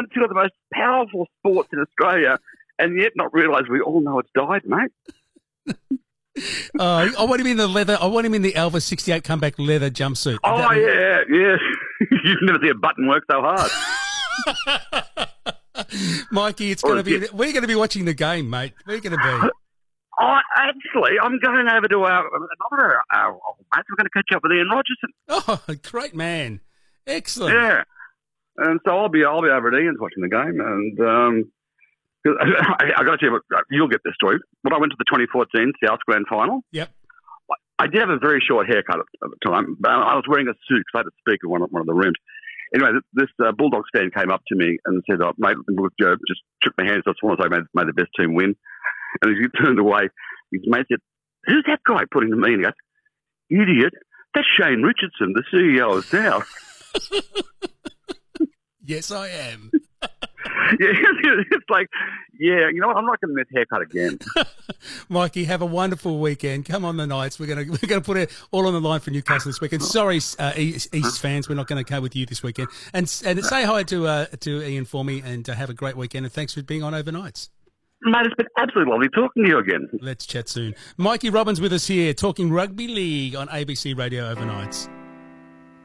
run two of the most powerful sports in Australia and yet not realise we all know it's died, mate. I want him in the leather. I want him in the Elvis 68 comeback leather jumpsuit. Oh, yeah. You've never seen a button work so hard. Mikey, it's going to be. We're going to be watching the game, mate. We're going to be. Actually, I'm going over to our old mates. We're going to catch up with Ian Rogerson. Oh, great man! Excellent. Yeah, and so I'll be over at Ian's watching the game, and I got to tell you, you'll get this story. When I went to the 2014 South Grand Final, yep, I did have a very short haircut at the time. But I was wearing a suit because I had to speak in one of the rooms. Anyway, this Bulldogs fan came up to me and said, "Oh, mate," just shook my hand. So I wanted to made the best team win. And as he turned away, his mate said, "Who's that guy putting the meaning?" I goes, "Idiot, that's Shane Richardson, the CEO of South." Yes, I am. Yeah, it's like, yeah, you know what? I'm not going to miss haircut again. Mikey, have a wonderful weekend. Come on the Knights. We're going to put it all on the line for Newcastle this weekend. Sorry, East fans, we're not going to go with you this weekend. And say hi to Ian for me, and have a great weekend. And thanks for being on Overnights. Mate, it's been absolutely lovely talking to you again. Let's chat soon. Mikey Robbins with us here, talking rugby league on ABC Radio Overnights.